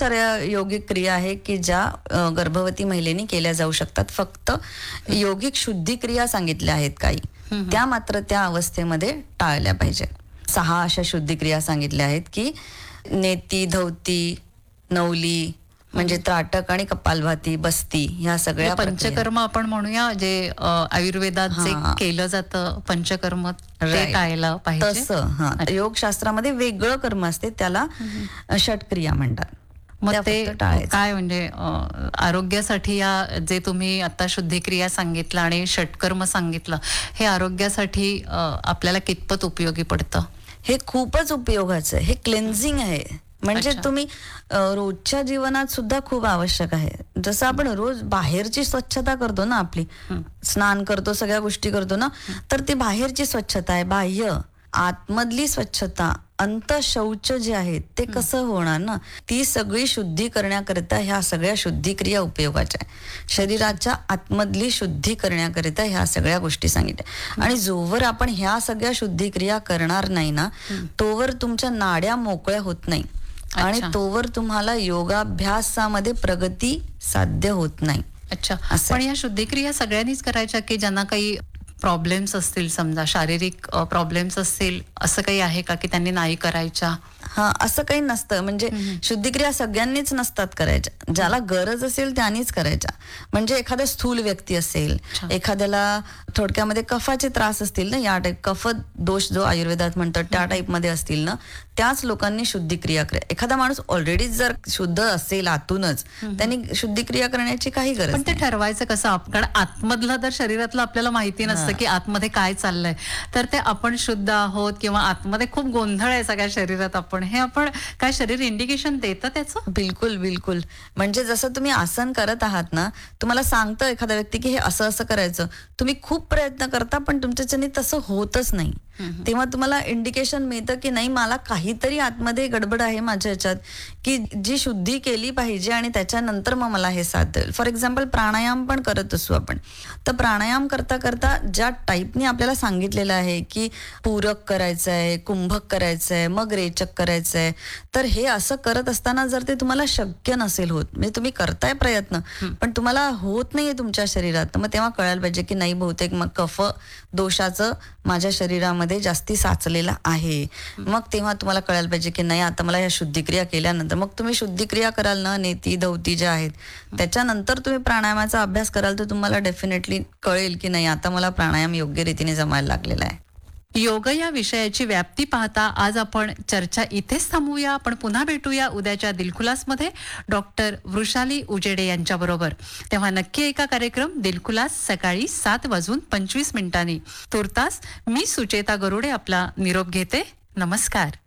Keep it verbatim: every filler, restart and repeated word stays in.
साऱ्या योगिक क्रिया आहे की ज्या अ, गर्भवती महिलेनी केल्या जाऊ शकतात. फक्त योगिक शुद्धी क्रिया सांगितल्या आहेत काही, त्या मात्र त्या अवस्थेमध्ये टाळल्या पाहिजे. सहा अशा शुद्धी क्रिया सांगितल्या आहेत की नेती, धवती, नवली म्हणजे त्राटक आणि कपालभाती, बस्ती, ह्या सगळ्या पंचकर्म आपण म्हणूया, जे अ, आयुर्वेदात जे केलं जातं पंचकर्म ते टाळायला पाहिजे. तसं हा योग शास्त्रामध्ये वेगळं कर्म असते, त्याला षटक्रिया म्हणतात. मग ते काय म्हणजे आरोग्यासाठी या जे तुम्ही आता शुद्धिक्रिया सांगितलं आणि षटकर्म सांगितलं, हे आरोग्यासाठी आपल्याला कितपत उपयोगी पडतं? हे खूपच उपयोगाचं आहे. हे क्लेन्झिंग आहे. म्हणजे तुम्ही रोजच्या जीवनात सुद्धा खूप आवश्यक आहे. जसं आपण रोज बाहेरची स्वच्छता करतो ना, आपली स्नान करतो, सगळ्या गोष्टी करतो ना, तर ती बाहेरची स्वच्छता आहे. बाह्य आतमधली स्वच्छता, अंत शौच जे आहे ते कसं होणार ना, ती सगळी शुद्धी करण्याकरिता ह्या सगळ्या शुद्धिक्रिया उपयोगाच्या आहे. शरीराच्या आतमधली शुद्धी करण्याकरिता ह्या सगळ्या गोष्टी सांगितल्या. आणि जोवर आपण ह्या सगळ्या शुद्धिक्रिया करणार नाही ना, तोवर तुमच्या नाड्या मोकळ्या होत नाही आणि तोवर तुम्हाला योगाभ्यासामध्ये प्रगती साध्य होत नाही. अच्छा, पण या शुद्धिक्रिया सगळ्यांनीच करायच्या की ज्यांना काही प्रॉब्लेम्स असतील, समजा शारीरिक प्रॉब्लेम्स असतील, असं काही आहे का की त्यांनी नाही करायच्या? हा, असं काही नसतं. म्हणजे शुद्धिक्रिया सगळ्यांनीच नसतात करायच्या. ज्याला गरज असेल त्यांनीच करायच्या. म्हणजे एखादा स्थूल व्यक्ती असेल, एखाद्याला थोडक्यामध्ये कफाचे त्रास असतील ना, या टाईप कफ दोष जो आयुर्वेदात म्हणतात त्या टाईप मध्ये असतील ना, त्याच लोकांनी शुद्धिक्रिया करा. एखादा माणूस ऑलरेडी जर शुद्ध असेल आतूनच, त्यांनी शुद्धिक्रिया करण्याची काही गरज नाही. पण ते ठरवायचं कसं? कारण आतमधलं तर शरीरातलं आपल्याला माहिती नसतं की आतमध्ये काय चाललंय. तर ते आपण शुद्ध आहोत किंवा आतमध्ये खूप गोंधळ आहे सगळ्या शरीरात, आपण हे आपण काय शरीर इंडिकेशन देतं त्याचं? बिलकुल बिलकुल. म्हणजे जसं तुम्ही आसन करत आहात ना, तुम्हाला सांगतं एखादा व्यक्ती की हे असं असं करायचं, तुम्ही खूप प्रयत्न करता पण तुमच्याच्याने तसं होतच नाही. तेव्हा तुम्हाला इंडिकेशन मिळतं की नाही, मला काहीतरी आतमध्ये गडबड आहे माझ्या ह्याच्यात, की जी शुद्धी केली पाहिजे आणि त्याच्यानंतर मग मला हे साध्य होईल. फॉर एक्झाम्पल प्राणायाम पण करत असू आपण, तर प्राणायाम करता करता ज्या टाईपने आपल्याला सांगितलेलं आहे की पूरक करायचं आहे, कुंभक करायचं आहे, मग रेचक करायचं आहे, तर हे असं करत असताना जर ते तुम्हाला शक्य नसेल होत, म्हणजे तुम्ही करताय प्रयत्न पण तुम्हाला होत नाहीये तुमच्या शरीरात, तर मग तेव्हा कळायला पाहिजे की नाही, बहुतेक मग कफ दोषाचं माझ्या शरीरामध्ये जास्ती साचलेलं आहे. मग तेव्हा तुम्हाला कळायला पाहिजे की नाही, आता मला या शुद्धिक्रिया केल्यानंतर, मग तुम्ही शुद्धिक्रिया कराल ना, नेती धवती ज्या आहेत, त्याच्यानंतर तुम्ही प्राणायामाचा अभ्यास कराल तर तुम्हाला डेफिनेटली कळेल की नाही, आता मला प्राणायाम योग्य रीतीने जमायला लागलेला आहे. योग या विषयाची व्याप्ती पाहता आज आपण चर्चा इथेच थांबूया. पण पुन्हा भेटूया उद्याच्या दिलखुलास मध्ये डॉक्टर वृषाली उजेडे यांच्या बरोबर. तेव्हा नक्की ऐका कार्यक्रम दिलखुलास सकाळी सात वाजून पंचवीस मिनिटांनी. तुर्तास मी सुचेता गरुडे आपला निरोप घेते. नमस्कार.